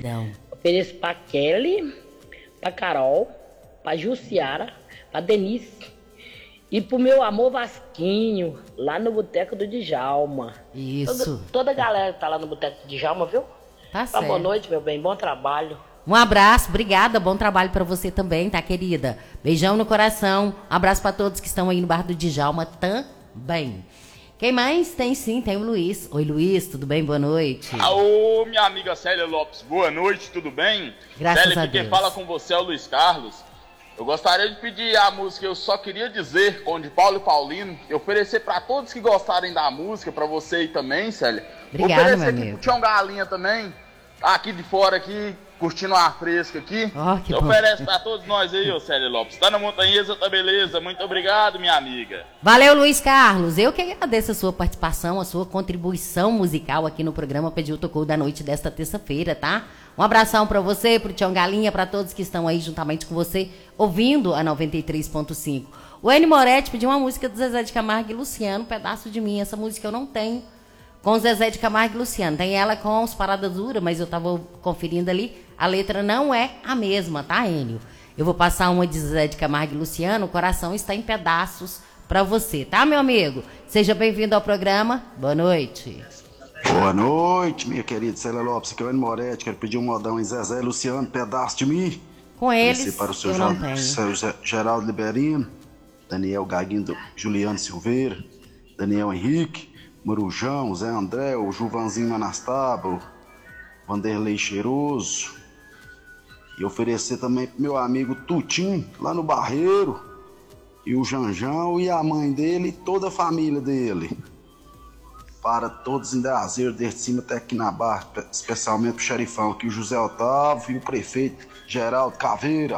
Solidão. Ofereço pra Kelly, pra Carol, pra Jussiara, pra Denise e pro meu amor Vasquinho, lá no Boteco do Djalma. Isso. Toda a galera que tá lá no Boteco do Djalma, viu? Tá certo. Boa noite, meu bem. Bom trabalho. Um abraço, obrigada, bom trabalho pra você também, tá, querida? Beijão no coração, um abraço pra todos que estão aí no Bar do Djalma também. Quem mais? Tem sim, tem o Luiz. Oi, Luiz, tudo bem? Boa noite. Alô, minha amiga Célia Lopes, boa noite, tudo bem? Graças Célia, a aqui quem Deus. fala com você é o Luiz Carlos. Eu gostaria de pedir a música Eu Só Queria Dizer, com de Paulo e Paulino, e oferecer pra todos que gostarem da música, pra você aí também, Célia. Obrigada, oferecer meu aqui amigo. pro Tião Galinha também, aqui de fora, aqui, curtindo o ar fresco aqui. Ó, que Eu bom. ofereço pra todos nós aí, ô Célia Lopes. Tá na montanhesa, tá beleza? Muito obrigado, minha amiga. Valeu, Luiz Carlos. Eu que agradeço a sua participação, a sua contribuição musical aqui no programa Pediu Tocou da noite desta terça-feira, tá? Um abração pra você, pro Tião Galinha, pra todos que estão aí juntamente com você, ouvindo a 93.5. O Eni Moretti pediu uma música do Zezé de Camargo e Luciano, Pedaço de Mim. Essa música eu não tenho com o Zezé de Camargo e Luciano. Tem ela com os Paradas Duras, mas eu tava conferindo ali. A letra não é a mesma, tá, Enio? Eu vou passar uma de Zezé de Camargo e Luciano. O coração está em pedaços pra você, tá, meu amigo? Seja bem-vindo ao programa. Boa noite. Boa noite, minha querida Célia Lopes. Aqui é o Eni Moretti. Quero pedir um modão em Zezé e Luciano, Pedaço de Mim. Com eles, Para o seu eu não tenho. Geraldo Liberino, Daniel Gaguinho, Juliano Silveira, Daniel Henrique, Marujão, Zé André, o Juvanzinho Anastábulo, Vanderlei Cheiroso. E oferecer também pro meu amigo Tutim, lá no Barreiro, e o Janjão e a mãe dele e toda a família dele. Para todos em Deazeiro, desde cima até aqui na Barra, especialmente pro xerifão aqui, o José Otávio e o prefeito Geraldo Caveira.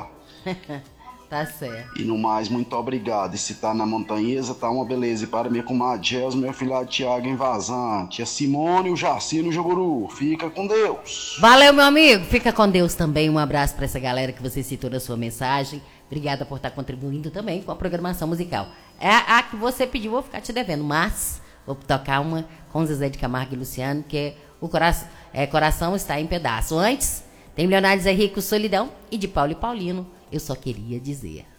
Tá certo. E no mais, muito obrigado. E se tá na montanhesa, tá uma beleza. E para minha comadre Gels, meu filhado Tiago em Vazante, a Simone, o Jaci no Joguru. Fica com Deus. Valeu, meu amigo. Fica com Deus também. Um abraço pra essa galera que você citou na sua mensagem. Obrigada por estar contribuindo também com a programação musical. É a que você pediu, vou ficar te devendo, mas vou tocar uma com Zezé de Camargo e Luciano, que é o coração está em pedaço. Antes, tem Leonardo Zé Rico, Solidão, e de Paulo e Paulino, Eu Só Queria Dizer.